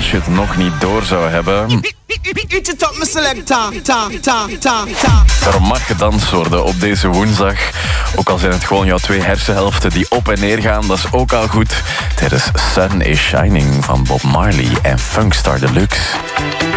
als je het nog niet door zou hebben. Daarom mag gedanst worden op deze woensdag. Ook al zijn het gewoon jouw 2 hersenhelften die op en neer gaan, dat is ook al goed. Tijdens Sun is Shining van Bob Marley en Funkstar Deluxe.